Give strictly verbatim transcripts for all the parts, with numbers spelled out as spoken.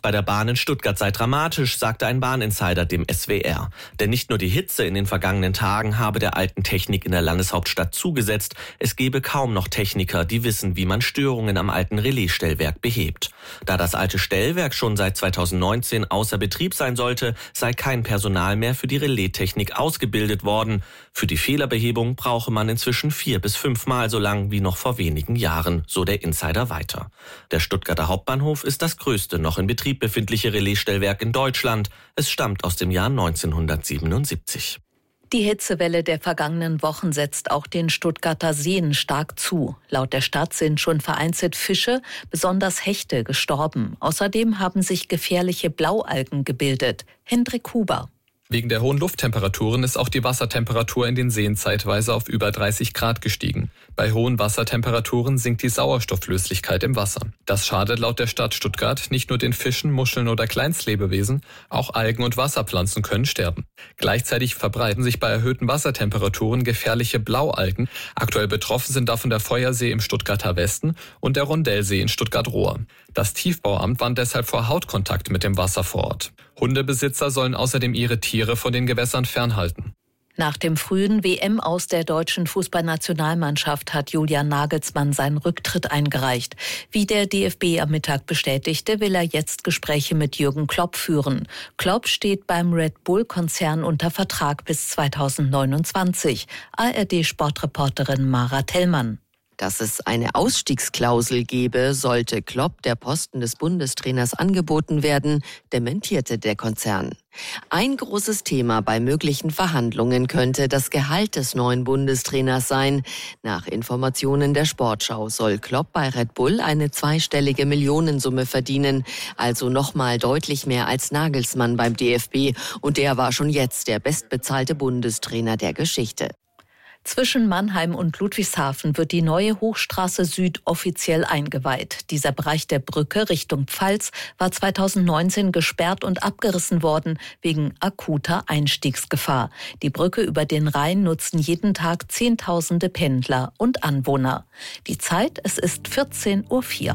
bei der Bahn in Stuttgart sei dramatisch, sagte ein Bahninsider dem S W R. Denn nicht nur die Hitze in den vergangenen Tagen habe der alten Technik in der Landeshauptstadt zugesetzt, es gebe kaum noch Techniker, die wissen, wie man Störungen am alten Relaisstellwerk behebt. Da das alte Stellwerk schon seit zweitausendneunzehn außer Betrieb sein sollte, sei kein Personal mehr für die Relaistechnik ausgebildet worden. Für die Fehlerbehebung brauche man inzwischen vier bis fünfmal so lang wie noch vor wenigen Jahren, so der Insider weiter. Der Stuttgarter Hauptbahnhof ist das größte noch in Betrieb befindliche Relaisstellwerk in Deutschland. Es stammt aus dem Jahr neunzehnhundertsiebenundsiebzig. Die Hitzewelle der vergangenen Wochen setzt auch den Stuttgarter Seen stark zu. Laut der Stadt sind schon vereinzelt Fische, besonders Hechte, gestorben. Außerdem haben sich gefährliche Blaualgen gebildet. Hendrik Huber. Wegen der hohen Lufttemperaturen ist auch die Wassertemperatur in den Seen zeitweise auf über dreißig Grad gestiegen. Bei hohen Wassertemperaturen sinkt die Sauerstofflöslichkeit im Wasser. Das schadet laut der Stadt Stuttgart nicht nur den Fischen, Muscheln oder Kleinstlebewesen, auch Algen und Wasserpflanzen können sterben. Gleichzeitig verbreiten sich bei erhöhten Wassertemperaturen gefährliche Blaualgen. Aktuell betroffen sind davon der Feuersee im Stuttgarter Westen und der Rondellsee in Stuttgart-Rohr. Das Tiefbauamt warnt deshalb vor Hautkontakt mit dem Wasser vor Ort. Hundebesitzer sollen außerdem ihre Tiere von den Gewässern fernhalten. Nach dem frühen W M-Aus der deutschen Fußballnationalmannschaft hat Julian Nagelsmann seinen Rücktritt eingereicht. Wie der D F B am Mittag bestätigte, will er jetzt Gespräche mit Jürgen Klopp führen. Klopp steht beim Red Bull-Konzern unter Vertrag bis zweitausendneunundzwanzig. A R D-Sportreporterin Mara Tellmann. Dass es eine Ausstiegsklausel gebe, sollte Klopp der Posten des Bundestrainers angeboten werden, dementierte der Konzern. Ein großes Thema bei möglichen Verhandlungen könnte das Gehalt des neuen Bundestrainers sein. Nach Informationen der Sportschau soll Klopp bei Red Bull eine zweistellige Millionensumme verdienen, also nochmal deutlich mehr als Nagelsmann beim D F B. Und der war schon jetzt der bestbezahlte Bundestrainer der Geschichte. Zwischen Mannheim und Ludwigshafen wird die neue Hochstraße Süd offiziell eingeweiht. Dieser Bereich der Brücke Richtung Pfalz war zweitausendneunzehn gesperrt und abgerissen worden wegen akuter Einstiegsgefahr. Die Brücke über den Rhein nutzen jeden Tag Zehntausende Pendler und Anwohner. Die Zeit, es ist vierzehn Uhr vier.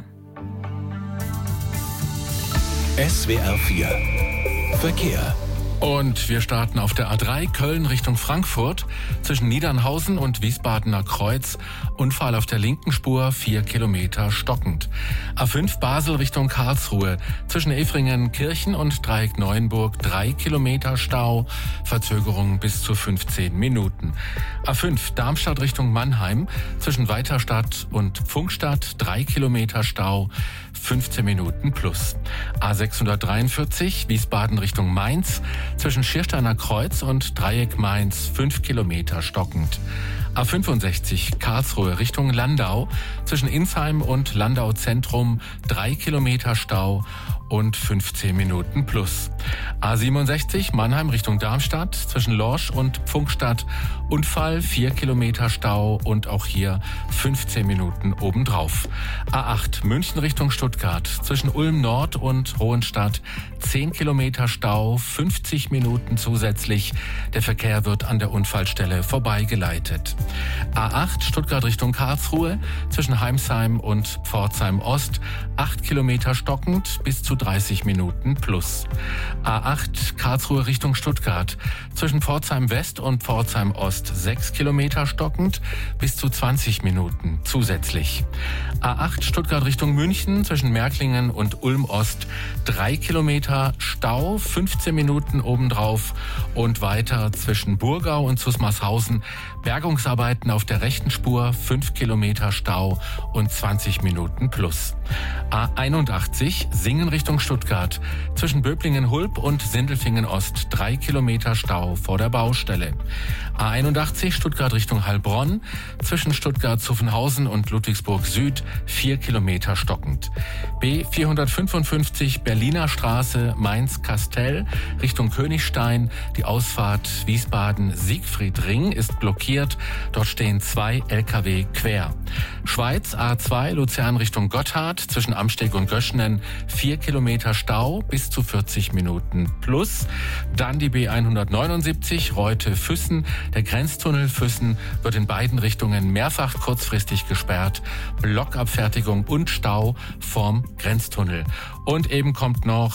S W R vier Verkehr. Und wir starten auf der A drei Köln Richtung Frankfurt zwischen Niedernhausen und Wiesbadener Kreuz. Unfall auf der linken Spur, vier Kilometer stockend. A fünf Basel Richtung Karlsruhe zwischen Efringen, Kirchen und Dreieck Neuenburg, drei Kilometer Stau. Verzögerung bis zu fünfzehn Minuten. A fünf Darmstadt Richtung Mannheim zwischen Weiterstadt und Pfunkstadt, drei Kilometer Stau. fünfzehn Minuten plus. A sechshundertdreiundvierzig Wiesbaden Richtung Mainz zwischen Schiersteiner Kreuz und Dreieck Mainz, fünf Kilometer stockend. A fünfundsechzig Karlsruhe Richtung Landau zwischen Insheim und Landau Zentrum, drei Kilometer Stau und fünfzehn Minuten plus. A siebenundsechzig Mannheim Richtung Darmstadt zwischen Lorsch und Pfunkstadt, Unfall, vier Kilometer Stau und auch hier fünfzehn Minuten obendrauf. A acht München Richtung Stuttgart zwischen Ulm Nord und Hohenstadt, zehn Kilometer Stau, fünfzig Minuten zusätzlich. Der Verkehr wird an der Unfallstelle vorbeigeleitet. A acht Stuttgart Richtung Karlsruhe zwischen Heimsheim und Pforzheim Ost, acht Kilometer stockend bis zu dreißig Minuten plus. A acht Karlsruhe Richtung Stuttgart zwischen Pforzheim West und Pforzheim Ost, sechs Kilometer stockend bis zu zwanzig Minuten zusätzlich. A acht Stuttgart Richtung München zwischen Märklingen und Ulm Ost, drei Kilometer Stau, fünfzehn Minuten obendrauf und weiter zwischen Burgau und Zusmarshausen. Bergungsarbeiten auf der rechten Spur, fünf Kilometer Stau und zwanzig Minuten plus. A einundachtzig Singen Richtung Stuttgart zwischen Böblingen-Hulb und Sindelfingen Ost, drei Kilometer Stau vor der Baustelle. A einundachtzig Stuttgart Richtung Heilbronn zwischen Stuttgart-Zuffenhausen und Ludwigsburg Süd, vier Kilometer stockend. B vierhundertfünfundfünfzig Berliner Straße Mainz-Kastell Richtung Königstein. Die Ausfahrt Wiesbaden-Siegfriedring ist blockiert. Dort stehen zwei L K W quer. Schweiz A zwei Luzern Richtung Gotthard zwischen Amsteg und Göschenen, vier Kilometer Stau bis zu vierzig Minuten plus. Dann die B hundertneunundsiebzig Reute-Füssen. Der Grenztunnel Füssen wird in beiden Richtungen mehrfach kurzfristig gesperrt. Blockabfertigung und Stau vorm Grenztunnel. Und eben kommt noch